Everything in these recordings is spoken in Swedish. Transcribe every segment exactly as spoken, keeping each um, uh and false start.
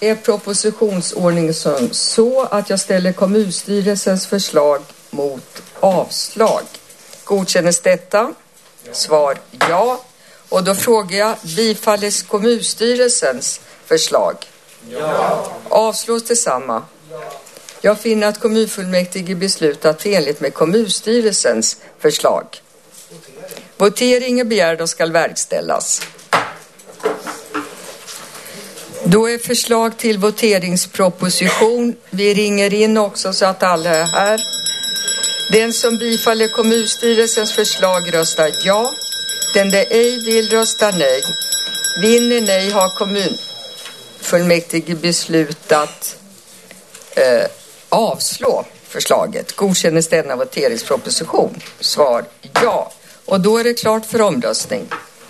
är propositionsordningen som så att jag ställer kommunstyrelsens förslag mot avslag. Godkännes detta? Svar ja. Och då frågar jag, bifalles kommunstyrelsens förslag? Ja. Avslås detsamma? Ja. Jag finner att kommunfullmäktige beslutat enligt med kommunstyrelsens förslag. Votering är begärd och ska verkställas. Då är förslag till voteringsproposition. Vi ringer in också så att alla är här. Den som bifaller kommunstyrelsens förslag röstar ja. Den det ej vill röstar nej. Vinner nej har kommunfullmäktige beslutat eh, avslå förslaget. Godkännes denna voteringsproposition? Svar ja. Och då är det klart för omröstning.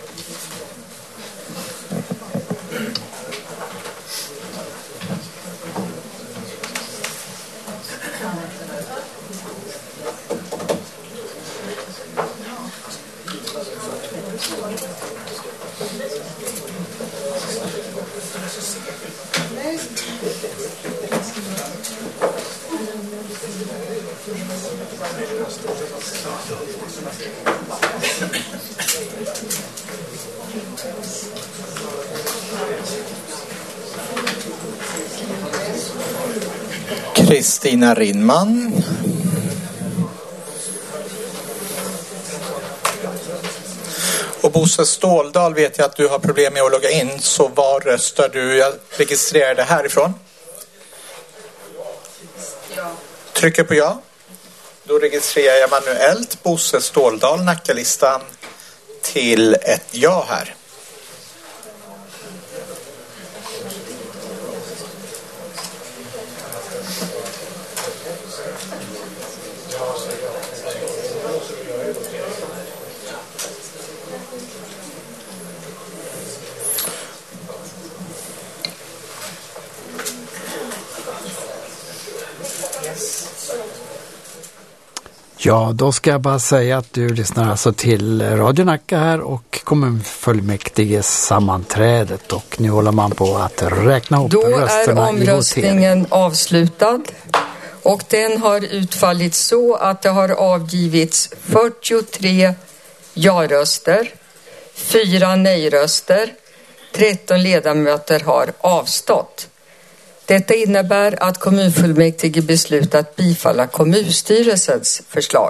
Kristina Rindman. Och Bosse Ståldal vet jag att du har problem med att logga in. Så var röstar du? Jag registrerar det härifrån. Trycker på ja. Då registrerar jag manuellt Bosse Ståldal, Nackalistan, till ett ja här. Ja, då ska jag bara säga att du lyssnar alltså till Radio Nacka här och kommunfullmäktiges sammanträdet, och nu håller man på att räkna ihop då rösterna. Då är omröstningen avslutad och den har utfallit så att det har avgivits fyrtiotre ja-röster, fyra nej-röster, tretton ledamöter har avstått. Detta innebär att kommunfullmäktige beslutat bifalla kommunstyrelsens förslag.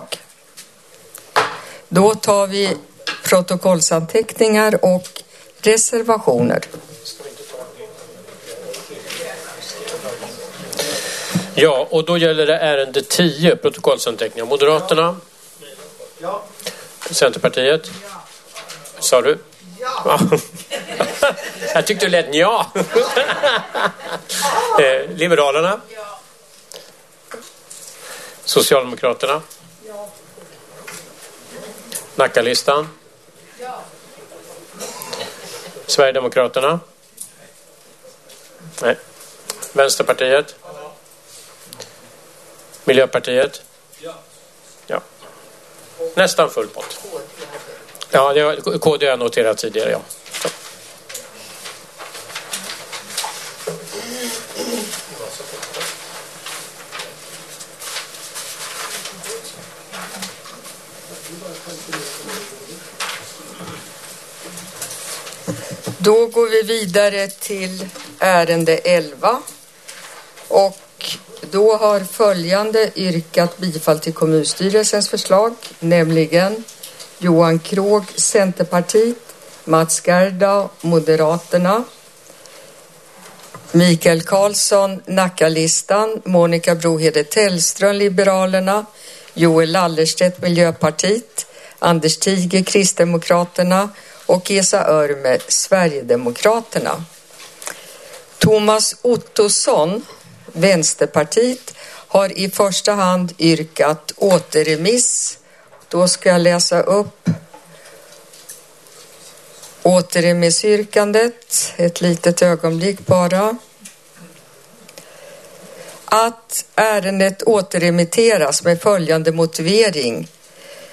Då tar vi protokollsanteckningar och reservationer. Ja, och då gäller det ärende tio, protokollsanteckningar. Moderaterna? Ja. Centerpartiet? Sa du? Ja. Jag tyckte det lät ja. eh, Liberalerna? Ja. Socialdemokraterna? Ja. Nackalistan? Ja. Sverigedemokraterna? Nej. Vänsterpartiet? Ja. Miljöpartiet? Ja. Ja. Nästan full pott. Ja, det var K D jag noterat tidigare, ja. Så. Då går vi vidare till ärende elva och då har följande yrkat bifall till kommunstyrelsens förslag, nämligen Johan Krog, Centerpartiet, Mats Gerda, Moderaterna, Mikael Karlsson, Nackalistan, Monica Brohede Tellström, Liberalerna, Joel Lallerstedt, Miljöpartiet, Anders Tiger, Kristdemokraterna och Esa Örme, Sverigedemokraterna. Thomas Ottosson, Vänsterpartiet, har i första hand yrkat återremiss. Då ska jag läsa upp återremissyrkandet. Ett litet ögonblick bara. Att ärendet återremitteras med följande motivering.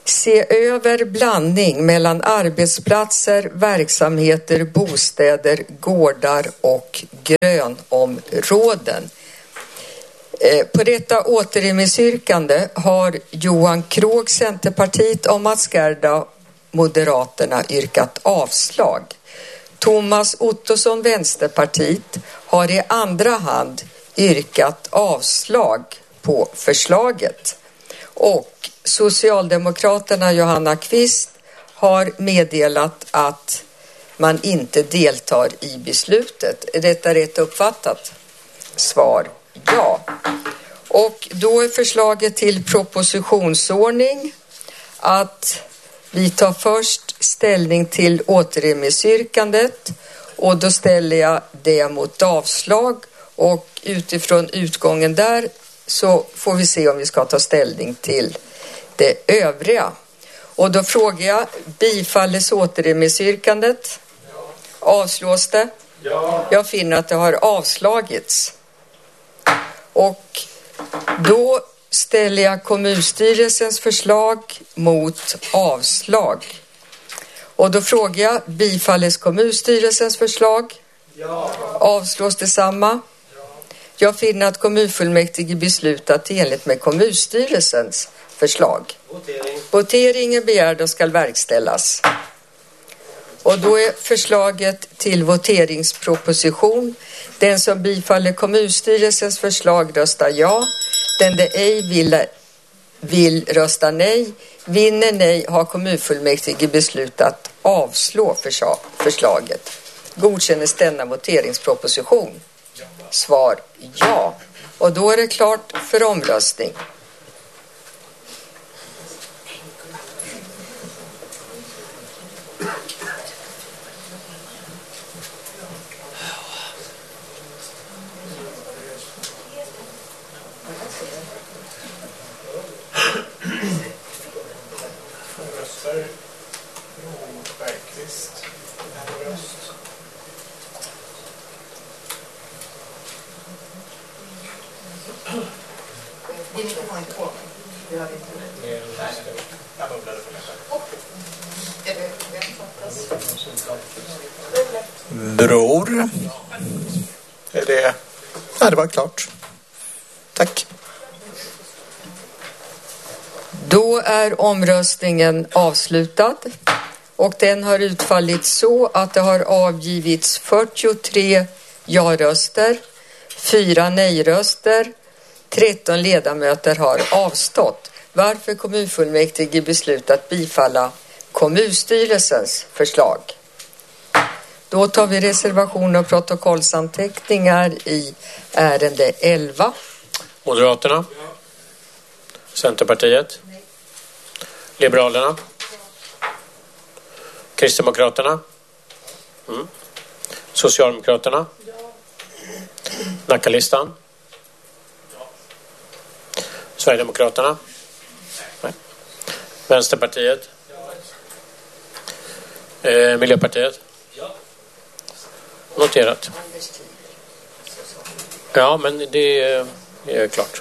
Se över blandning mellan arbetsplatser, verksamheter, bostäder, gårdar och grönområden. På detta återremissyrkande har Johan Krog, Centerpartiet, och Mats Gerda, Moderaterna, yrkat avslag. Thomas Ottosson, Vänsterpartiet, har i andra hand yrkat avslag på förslaget. Och Socialdemokraterna Johanna Kvist har meddelat att man inte deltar i beslutet. Är detta rätt uppfattat? Svar ja. Och då är förslaget till propositionsordning att vi tar först ställning till återremissyrkandet, och då ställer jag det mot avslag, och utifrån utgången där så får vi se om vi ska ta ställning till det övriga. Och då frågar jag, bifalles återremissyrkandet? Ja. Avslås det? Ja. Jag finner att det har avslagits. Och då ställer jag kommunstyrelsens förslag mot avslag. Och då frågar jag, bifalles kommunstyrelsens förslag? Ja. Avslås detsamma? Ja. Jag finner att kommunfullmäktige beslutat enligt med kommunstyrelsens förslag. Votering. Voteringen begärd och ska verkställas. Och då är förslaget till voteringsproposition: den som bifaller kommunstyrelsens förslag röstar ja. Den det ej vill, vill rösta nej. Vinner nej har kommunfullmäktige beslutat avslå förslaget. Godkännes denna voteringsproposition? Svar ja. Och då är det klart för omröstning. Bror. Är det... Ja, det var klart. Tack. Då är omröstningen avslutad, och den har utfallit så att det har avgivits fyrtiotre ja-röster, fyra nej-röster, tretton ledamöter har avstått. Varför kommunfullmäktige beslutat bifalla kommunstyrelsens förslag? Då tar vi reservation och protokollsanteckningar i ärende elva. Moderaterna? Centerpartiet? Liberalerna? Kristdemokraterna? Mm. Socialdemokraterna? Nackalistan? Sverigedemokraterna? Nej. Vänsterpartiet? Eh, Miljöpartiet? Noterat. Ja, men det är klart.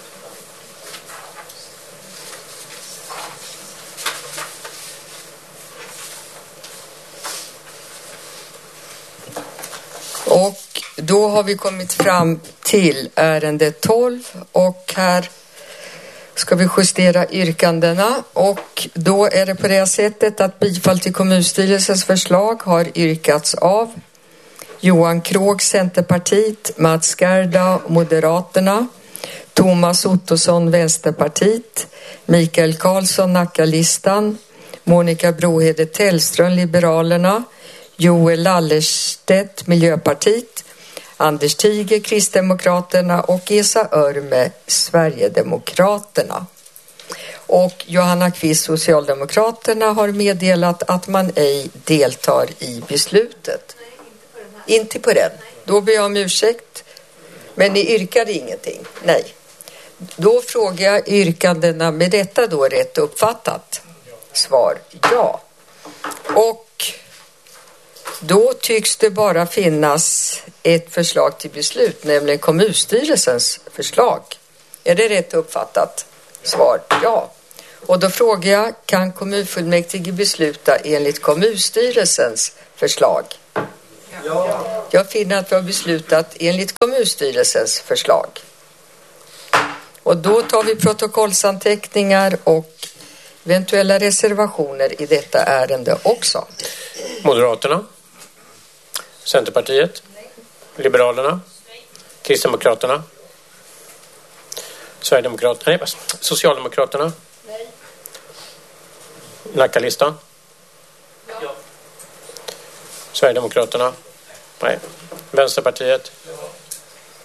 Och då har vi kommit fram till ärende tolv, och här ska vi justera yrkandena, och då är det på det sättet att bifall till kommunstyrelsens förslag har yrkats av Johan Krog, Centerpartiet, Mats Gerda, Moderaterna, Thomas Ottosson, Vänsterpartiet, Mikael Karlsson, Nackalistan, Monica Brohede Tellström, Liberalerna, Joel Lallerstedt, Miljöpartiet, Anders Tiger, Kristdemokraterna, och Esa Örme, Sverigedemokraterna. Och Johanna Kvist, Socialdemokraterna, har meddelat att man ej deltar i beslutet. Inte på den. Då ber jag om ursäkt. Men ni yrkade ingenting? Nej. Då frågar jag yrkandena med detta då rätt uppfattat. Svar ja. Och då tycks det bara finnas ett förslag till beslut, nämligen kommunstyrelsens förslag. Är det rätt uppfattat? Svar ja. Och då frågar jag, kan kommunfullmäktige besluta enligt kommunstyrelsens förslag? Ja. Jag finner att vi har beslutat enligt kommunstyrelsens förslag. Och då tar vi protokollsanteckningar och eventuella reservationer i detta ärende också. Moderaterna? Centerpartiet? Nej. Liberalerna? Nej. Kristdemokraterna? Sverigedemokraterna? Nej, Socialdemokraterna? Nej. Nackalistan? Ja. Sverigedemokraterna? Nej. Vänsterpartiet? Ja.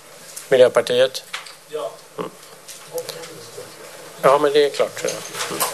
Miljöpartiet? Ja. Mm. Ja, men det är klart. Mm.